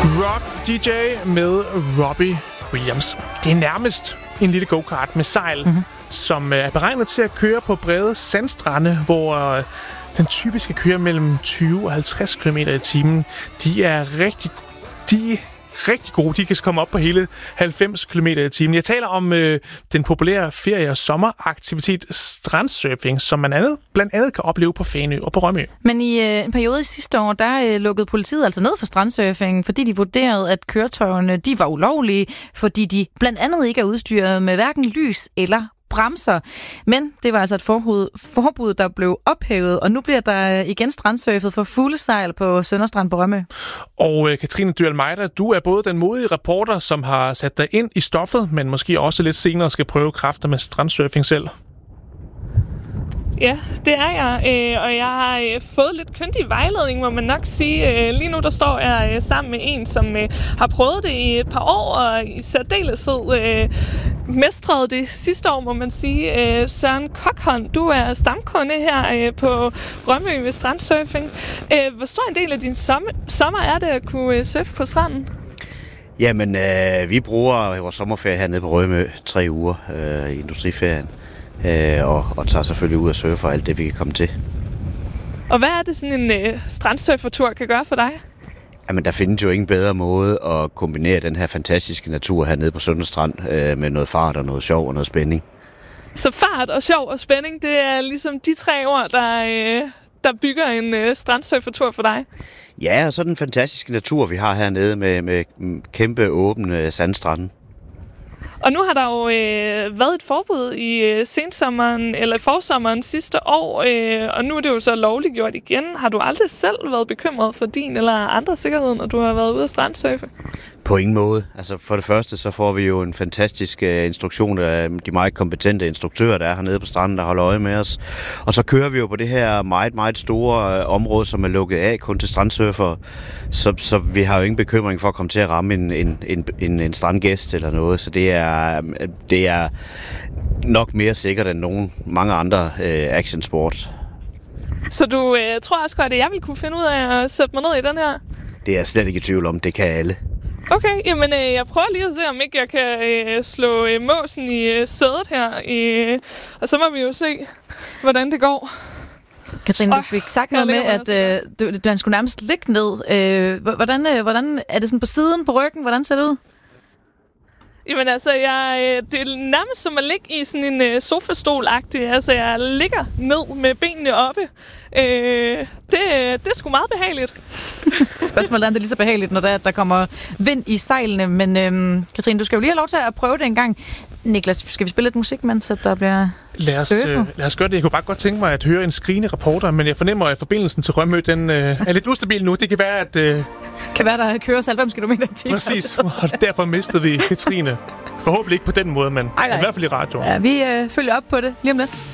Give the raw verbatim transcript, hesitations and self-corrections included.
Rock D J med Robbie Williams. Det er nærmest en lille go-kart med sejl, mm-hmm. som er beregnet til at køre på brede sandstrande, hvor den typiske kører mellem tyve og halvtreds kilometer i timen. De er rigtig de rigtig gode. De kan komme op på hele halvfems kilometer i timen. Jeg taler om øh, den populære ferie- og sommeraktivitet strandsurfing, som man andet, blandt andet kan opleve på Fanø og på Rømø. Men i øh, en periode i sidste år, der øh, lukkede politiet altså ned for strandsurfing, fordi de vurderede, at køretøjerne de var ulovlige, fordi de blandt andet ikke er udstyret med hverken lys eller bremser. Men det var altså et forbud, forbud, der blev ophævet, og nu bliver der igen strandsurfet for fulde sejl på Sønderstrand på Rømø. Og uh, Katrine Dyrl-Mejder, du er både den modige reporter, som har sat dig ind i stoffet, men måske også lidt senere skal prøve kræfter med strandsurfing selv. Ja, det er jeg, øh, og jeg har øh, fået lidt kyndig vejledning, må man nok sige. Øh, lige nu der står jeg øh, sammen med en, som øh, har prøvet det i et par år, og i særdeleshed øh, mestret det sidste år, må man sige. Øh, Søren Kokhånd, du er stamkunde her øh, på Rømø ved strandsurfing. Øh, hvor stor en del af din sommer, sommer er det at kunne øh, surfe på stranden? Jamen, øh, vi bruger vores sommerferie hernede på Rømø tre uger øh, i industriferien. Øh, og, og tager selvfølgelig ud og surfer alt det, vi kan komme til. Og hvad er det, sådan en øh, strandsurfertur kan gøre for dig? Jamen, der findes jo ingen bedre måde at kombinere den her fantastiske natur hernede på Sønderstrand øh, med noget fart og noget sjov og noget spænding. Så fart og sjov og spænding, det er ligesom de tre ord, der, øh, der bygger en øh, strandsurfertur for dig? Ja, og så den fantastiske natur, vi har hernede med, med kæmpe åbne sandstrande. Og nu har der jo øh, været et forbud i øh, sensommeren eller forsommeren sidste år, øh, og nu er det jo så lovligt gjort igen. Har du aldrig selv været bekymret for din eller andre sikkerhed, når du har været ude at strandsurfe? På ingen måde. Altså for det første, så får vi jo en fantastisk uh, instruktion af de meget kompetente instruktører, der er hernede på stranden, der holder øje med os. Og så kører vi jo på det her meget, meget store uh, område, som er lukket af kun til strandsurfere. Så, så vi har jo ingen bekymring for at komme til at ramme en, en, en, en, en strandgæst eller noget. Så det er, det er nok mere sikkert end nogen mange andre uh, actionsport. Så du uh, tror også godt, at jeg vil kunne finde ud af at sætte mig ned i den her? Det er jeg slet ikke i tvivl om. Det kan alle. Okay, jamen øh, jeg prøver lige at se, om ikke jeg kan øh, slå øh, måsen i øh, sædet her. Øh, og så må vi jo se, hvordan det går. Katrine, du fik sagt noget med, at øh, du, du skulle nærmest ligge ned. Øh, hvordan, øh, hvordan er det sådan på siden, på ryggen? Hvordan ser det ud? Jamen altså, jeg, det er nærmest som at ligge i sådan en øh, sofastol-agtig. Altså, jeg ligger ned med benene oppe. Øh, det, det er sgu meget behageligt. Spørgsmålet er, om det er lige så behageligt, når der, der kommer vind i sejlene. Men øhm, Katrine, du skal jo lige have lov til at prøve det en gang. Niklas, skal vi spille lidt musik, mens der bliver lad os, øh, lad os gøre det. Jeg kunne bare godt tænke mig at høre en skrigende reporter, men jeg fornemmer, at forbindelsen til Rømø, den øh, er lidt ustabil nu. Det kan være, at... Øh... kan være, der kører halvfems kilometer i timen. Præcis, og derfor mistede vi Katrine. Forhåbentlig ikke på den måde, men ej, i hvert fald i radioen. Ja, vi øh, følger op på det lige om lidt.